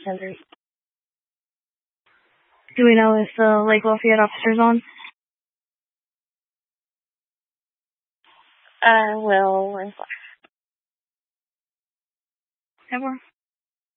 10-3. Do we know if the Lake Lafayette officer's on? Well, we're in flash. Ever?